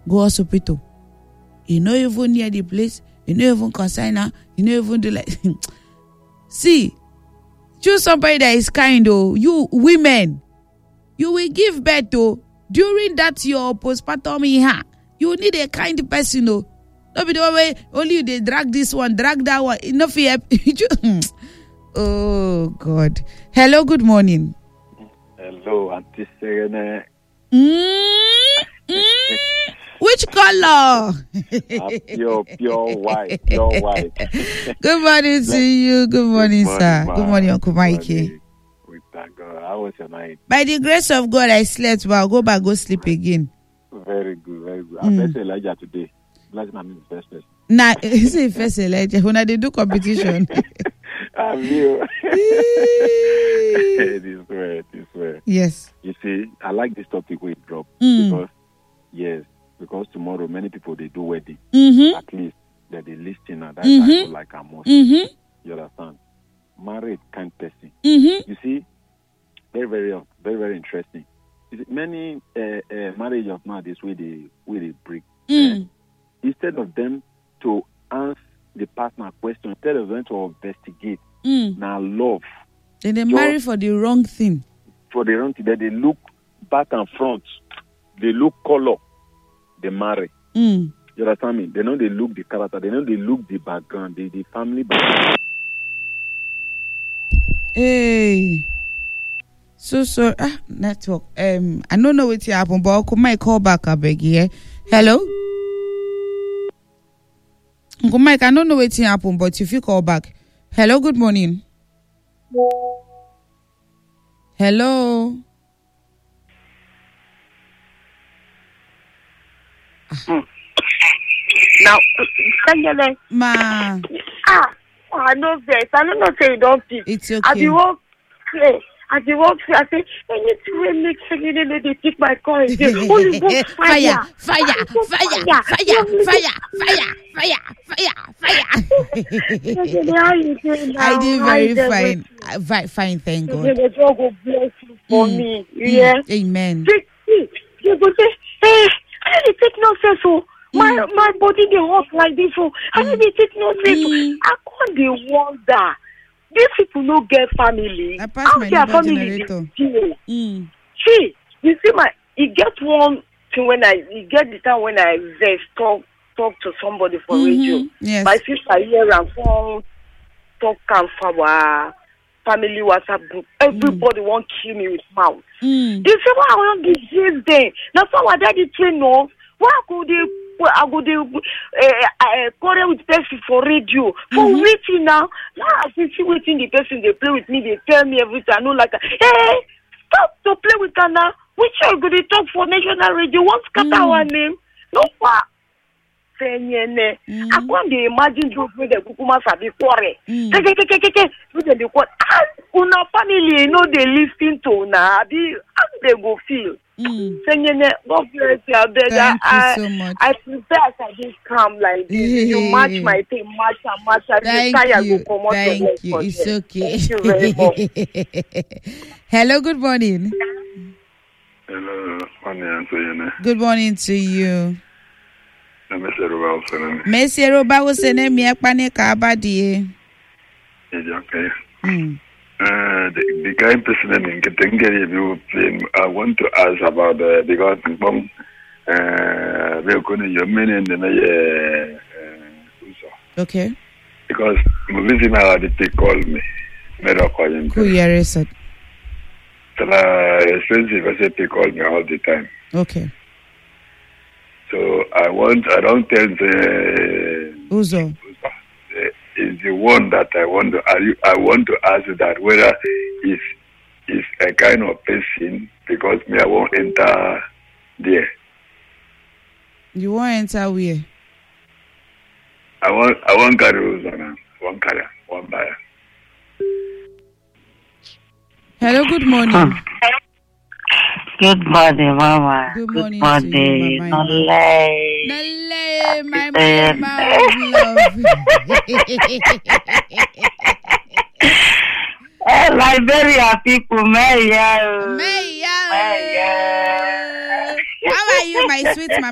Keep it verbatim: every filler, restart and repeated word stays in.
go hospital. You know even near the place, you know even concern her, you know even do like see, choose somebody that is kind though. You women, you will give birth to during that your postpartum here. You need a kind person though. Don't be the way only they drag this one, drag that one. Enough here. Oh God. Hello, good morning. Hello, Auntie Serena. Mm, mm, which color? uh, pure, pure white, pure white. Good morning to you. Good morning, Good morning, sir. ma. Good morning, Uncle Mikey. We thank God. How was your night? By the grace of God, I slept, but I'll go back, go sleep again. Very good, very good. Mm. I met Elijah today. Blessing I'm the first person. Nah, it's a first Elijah. When I did do competition. I'm you. It is well, it is well. Yes. You see, I like this topic we drop Mm. because, yes, because tomorrow many people they do wedding. Mm-hmm. At least that they listen and that's Mm-hmm. I would like a most. Mm-hmm. You understand? Married kind person. Mm-hmm. You see, very, very, very, very interesting. You see, many uh, uh, marriage of nowadays where they where they break. Mm. Instead of them to answer the partner question, instead of them to investigate, Mm. now love Then they So- marry for the wrong thing. for the wrong thing, that they look back and front, they look color, they marry. Mm. You understand me? They know they look the character, they know they look the background, the, the family background. Hey. So sorry. Ah, network. Um, I don't know what happened, but I'll call my call back. I beg you. Hello. Uncle Mike, I don't know what happened, but if you call back. Hello. Good morning. Hello. Now, Kanyele, Ma, ah, I know this. I don't know say you don't pick. it's As okay. you walk, yeah, as you walk, I say, anything make Kanyele they take my call and say, Holy Ghost Fire, fire, fire, fire, fire, fire, fire, fire, fire, fire. Kanyele, how you doing now? I did How very you doing? fine. Uh, vi- fine, thank God. Kanyele, God will bless you for Mm, me. mm, Yeah. Amen. See, see, you go say, hey, I dey take nonsense, so my my body dey hot like this, so I dey take nonsense. Mm. I can't dey wonder. These people no get family. I pass How my their neighbor family generator. dey feel? Mm. See, you see my, e get one thing when I, e get the time when I vex talk talk to somebody for Mhm. radio. Yes. My sister hear am come talk am for our family WhatsApp group. Everybody want kill me with mouth. Mm. You see why I want to give them? That's why my daddy train us. Why could they? I go they uh, quarrel with person for radio for Mhm. waiting now. Now I see see waiting the person they play with me. They tell me everything. I know like hey, stop to play with her now. Which are go they talk for national radio? What's scatter Mm. our name? No what? Senyene. Mm. I can't dey imagine those with the kukuma sabi quarrel. Mm. Ke ke ke ke ke ke. With the quarrel. And una family you know they listen to una. Abi how they go feel? Mm. Senyene, God bless you. I beg. Thank I, you so much. I prepare as I just come like this. You match my thing, match and match. I Thank tire you. go come out Thank your leg you. for It's there. okay. Thank you very much. Hello, good morning. Hello, morning, Antoine. Good morning to you. I'm Mister Robinson. Messi Roba was a name yakpane kabadi. Okay. Mm. Uh, the, the kind person in Ketengeri you play, I want to ask about the because bomb. Uh, we're going to your men and the uh, Okay. because movie now they call me. Never call him. Who you arrested? So uh, expensive. I said they call me all the time. Okay. So I want. I don't tell the. Uzo. Is the one that I want to I want to ask that whether is is a kind of person because me I won't enter there. You won't enter where? I want I want carry rules on one carrier, one buyer. Hello, good morning. Good morning, Mama. Good Good morning morning. to you, Mama. Nalai. Nale, my Eh. mama of love. Eh, Liberia people, Maya. Maya. Maya. How are you, my sweet mama?